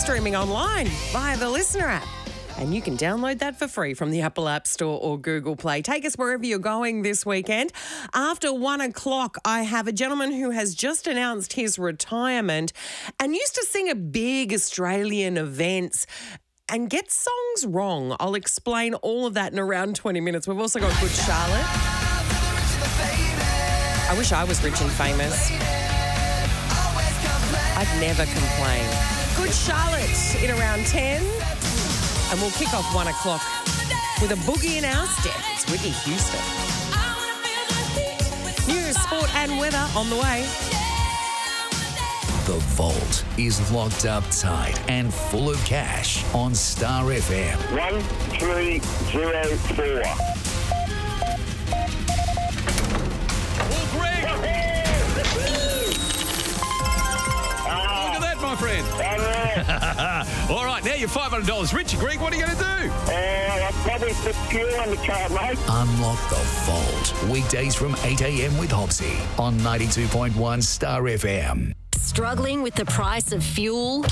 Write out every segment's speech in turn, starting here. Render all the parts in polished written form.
streaming online via the Listener app. And you can download that for free from the Apple App Store or Google Play. Take us wherever you're going this weekend. After 1 o'clock, I have a gentleman who has just announced his retirement and used to sing at big Australian events and get songs wrong. I'll explain all of that in around 20 minutes. We've also got Good Charlotte. I wish I was rich and famous. I'd never complain. Good Charlotte in around 10. And we'll kick off 1 o'clock with a boogie in our step. It's Whitney Houston. News, sport and weather on the way. The Vault is locked up tight and full of cash on Star FM. 1304. My friend. All right, now you're $500 richer, Greg. What are you going to do? I'll probably put fuel on the car, mate. Unlock the Vault. Weekdays from 8 a.m. with Hopsy on 92.1 Star FM. Struggling with the price of fuel?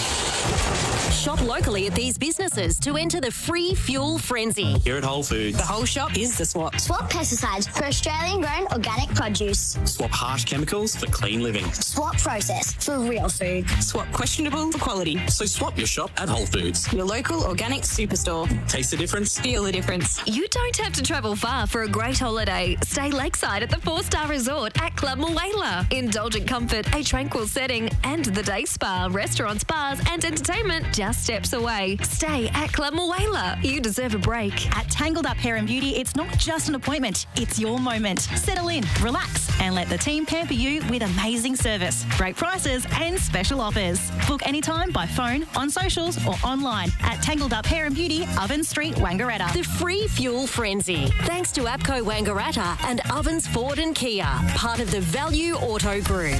Shop locally at these businesses to enter the free fuel frenzy. Here at Whole Foods, The whole shop is the swap. Swap pesticides for Australian-grown organic produce. swap harsh chemicals for clean living. Swap process for real food. Swap questionable for quality. So swap your shop at Whole Foods. Your local organic superstore. Taste the difference. Feel the difference. You don't have to travel far for a great holiday. Stay lakeside at the 4-star resort at Club Muela. Indulgent comfort, a tranquil setting, and the day spa, restaurants, bars, and entertainment just steps away. Stay at Club Muela. You deserve a break. At Tangled Up Hair and Beauty, it's not just an appointment, it's your moment. Settle in, relax, and let the team pamper you with amazing service, great prices, and special offers. Book anytime by phone, on socials, or online at Tangled Up Hair and Beauty, Ovens Street, Wangaratta. The free fuel frenzy. Thanks to APCO Wangaratta and Ovens Ford and Kia, part of the Value Auto Group.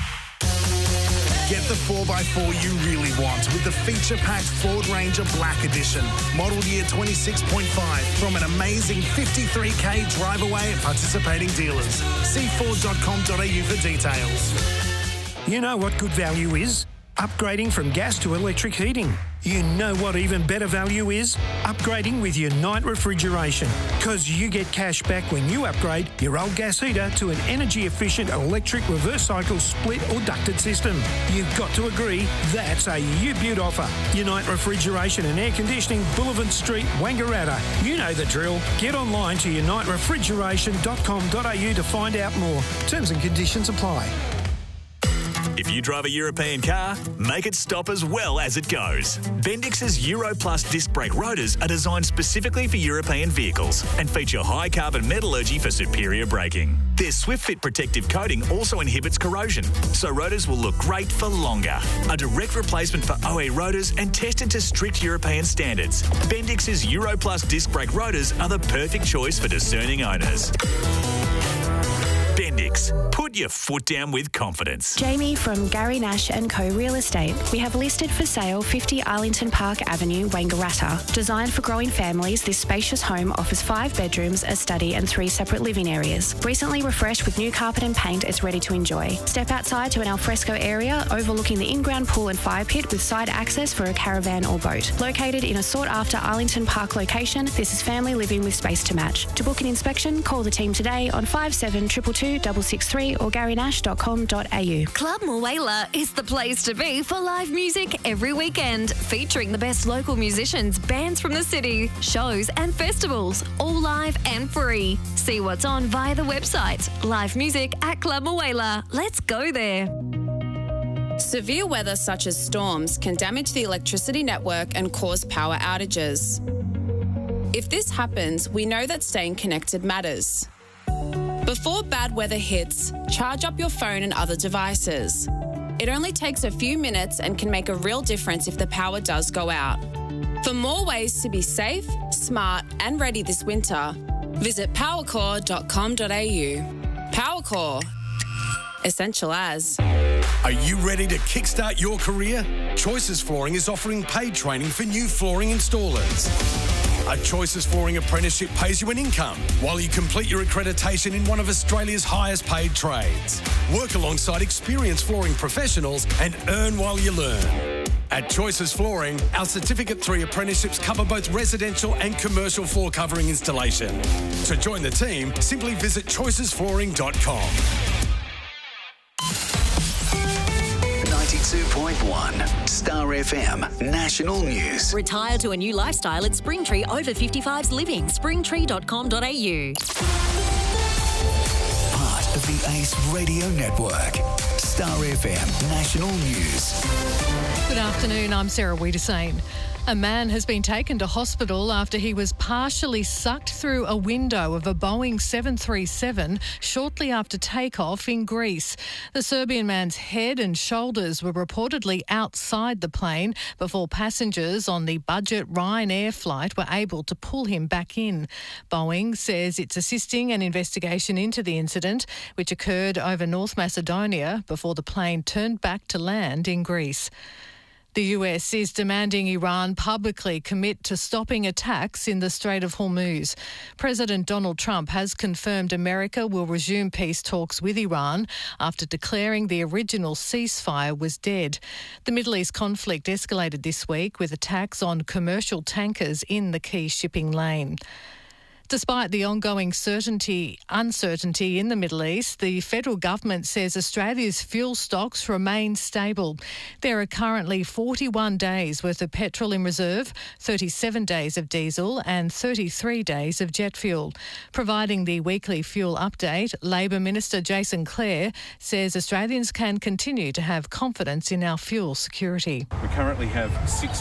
Get the 4x4 you really want with the feature-packed Ford Ranger Black Edition. Model year 26.5 from an amazing 53k drive away at participating dealers. See Ford.com.au for details. You know what good value is? Upgrading from gas to electric heating. You know what even better value is? Upgrading with Unite Refrigeration. Because you get cash back when you upgrade your old gas heater to an energy-efficient electric reverse cycle split or ducted system. You've got to agree, that's a U-Beaut offer. Unite Refrigeration and Air Conditioning, Boulevard Street, Wangaratta. You know the drill. Get online to uniterefrigeration.com.au to find out more. Terms and conditions apply. If you drive a European car, make it stop as well as it goes. Bendix's Euro Plus disc brake rotors are designed specifically for European vehicles and feature high carbon metallurgy for superior braking. Their SwiftFit protective coating also inhibits corrosion, so rotors will look great for longer. A direct replacement for OE rotors and tested to strict European standards. Bendix's Euro Plus disc brake rotors are the perfect choice for discerning owners. Bendix. Put your foot down with confidence. Jamie from Gary Nash & Co Real Estate. We have listed for sale 50 Arlington Park Avenue, Wangaratta. Designed for growing families, this spacious home offers 5 bedrooms, a study and 3 separate living areas. Recently refreshed with new carpet and paint, it's ready to enjoy. Step outside to an alfresco area overlooking the in-ground pool and fire pit with side access for a caravan or boat. Located in a sought-after Arlington Park location, this is family living with space to match. To book an inspection, call the team today on 5722 663 or garynash.com.au. Club Muela is the place to be for live music every weekend, featuring the best local musicians, bands from the city, shows and festivals, all live and free. See what's on via the website. Live music at Club Muela. Let's go there. Severe weather such as storms can damage the electricity network and cause power outages. If this happens, we know that staying connected matters. Before bad weather hits, charge up your phone and other devices. It only takes a few minutes and can make a real difference if the power does go out. For more ways to be safe, smart and ready this winter, visit powercore.com.au. Powercore. Essential as. Are you ready to kickstart your career? Choices Flooring is offering paid training for new flooring installers. A Choices Flooring apprenticeship pays you an income while you complete your accreditation in one of Australia's highest paid trades. Work alongside experienced flooring professionals and earn while you learn. At Choices Flooring, our Certificate 3 apprenticeships cover both residential and commercial floor covering installation. To join the team, simply visit choicesflooring.com. 92.1 Star FM National News. Retire to a new lifestyle at Springtree Over 55s Living. Springtree.com.au. Part of the Ace Radio Network. Star FM National News. Good afternoon, I'm Sarah Wiedersane. A man has been taken to hospital after he was partially sucked through a window of a Boeing 737 shortly after takeoff in Greece. The Serbian man's head and shoulders were reportedly outside the plane before passengers on the budget Ryanair flight were able to pull him back in. Boeing says it's assisting an investigation into the incident, which occurred over North Macedonia before the plane turned back to land in Greece. The US is demanding Iran publicly commit to stopping attacks in the Strait of Hormuz. President Donald Trump has confirmed America will resume peace talks with Iran after declaring the original ceasefire was dead. The Middle East conflict escalated this week with attacks on commercial tankers in the key shipping lane. Despite the ongoing uncertainty in the Middle East, the federal government says Australia's fuel stocks remain stable. There are currently 41 days worth of petrol in reserve, 37 days of diesel and 33 days of jet fuel. Providing the weekly fuel update, Labor Minister Jason Clare says Australians can continue to have confidence in our fuel security. We currently have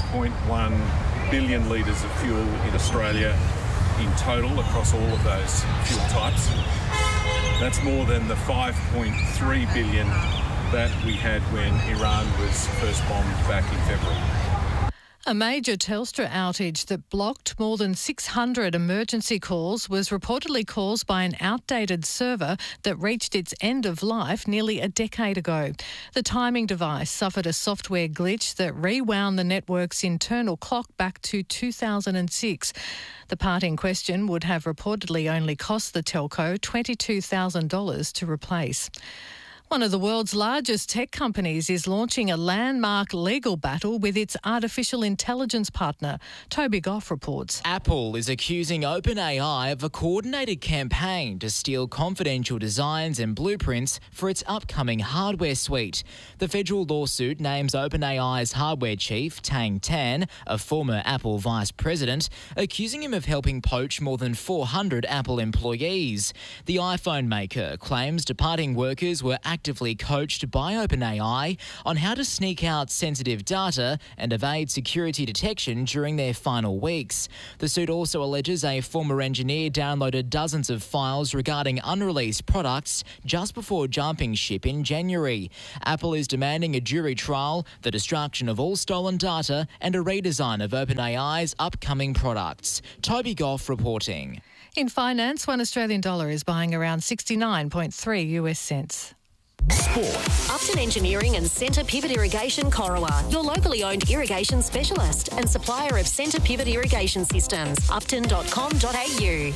6.1 billion litres of fuel in Australia in total across all of those fuel types. That's more than the 5.3 billion that we had when Iran was first bombed back in February. A major Telstra outage that blocked more than 600 emergency calls was reportedly caused by an outdated server that reached its end of life nearly a decade ago. The timing device suffered a software glitch that rewound the network's internal clock back to 2006. The part in question would have reportedly only cost the telco $22,000 to replace. One of the world's largest tech companies is launching a landmark legal battle with its artificial intelligence partner. Toby Goff reports. Apple is accusing OpenAI of a coordinated campaign to steal confidential designs and blueprints for its upcoming hardware suite. The federal lawsuit names OpenAI's hardware chief, Tang Tan, a former Apple vice president, accusing him of helping poach more than 400 Apple employees. The iPhone maker claims departing workers were actively coached by OpenAI on how to sneak out sensitive data and evade security detection during their final weeks. The suit also alleges a former engineer downloaded dozens of files regarding unreleased products just before jumping ship in January. Apple is demanding a jury trial, the destruction of all stolen data, and a redesign of OpenAI's upcoming products. Toby Goff reporting. In finance, $1 Australian is buying around 69.3 US cents. Sport. Upton Engineering and Centre Pivot Irrigation Corowa, your locally owned irrigation specialist and supplier of Centre Pivot Irrigation Systems. upton.com.au.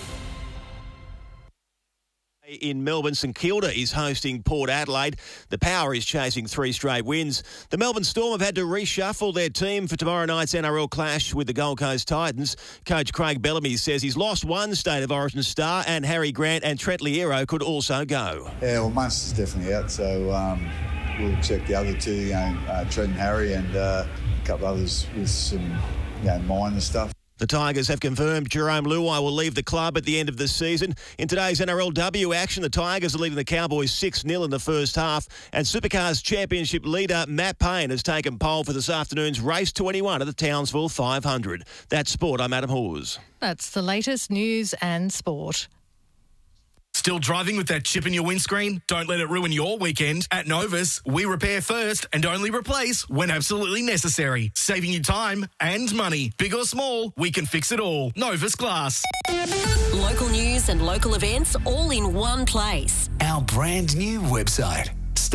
In Melbourne, St Kilda is hosting Port Adelaide. The Power is chasing 3 straight wins. The Melbourne Storm have had to reshuffle their team for tomorrow night's NRL clash with the Gold Coast Titans. Coach Craig Bellamy says he's lost one State of Origin star, and Harry Grant and Trent Liero could also go. Yeah, well, Munster's definitely out, so we'll check the other two, Trent and Harry, and a couple others with some minor stuff. The Tigers have confirmed Jerome Luai will leave the club at the end of the season. In today's NRLW action, the Tigers are leading the Cowboys 6-0 in the first half, and Supercars Championship leader Matt Payne has taken pole for this afternoon's Race 21 at the Townsville 500. That's sport. I'm Adam Hawes. That's the latest news and sport. Still driving with that chip in your windscreen? Don't let it ruin your weekend. At Novus, we repair first and only replace when absolutely necessary. Saving you time and money. Big or small, we can fix it all. Novus Glass. Local news and local events all in one place. Our brand new website,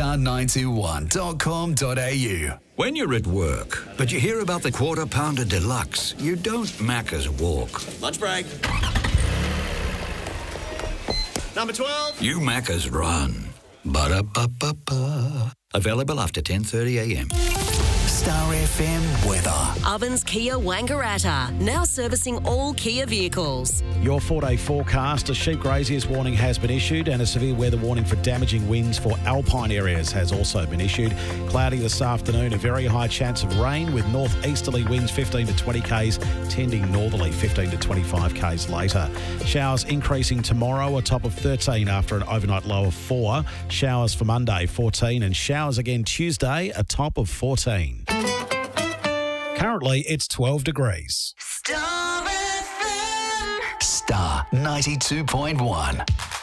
star921.com.au. When you're at work, but you hear about the Quarter Pounder Deluxe, you don't Macca's walk. Lunch break. Number 12. You Macca's run. Ba-da-ba-ba-ba. Available after 10:30 a.m. Star FM weather. Ovens Kia Wangaratta, now servicing all Kia vehicles. Your 4-day forecast, a sheep grazier's warning has been issued and a severe weather warning for damaging winds for alpine areas has also been issued. Cloudy this afternoon, a very high chance of rain with northeasterly winds 15 to 20 k's, tending northerly 15 to 25 k's later. Showers increasing tomorrow, a top of 13 after an overnight low of 4. Showers for Monday, 14, and showers again Tuesday, a top of 14. Currently, it's 12 degrees. Star 92.1.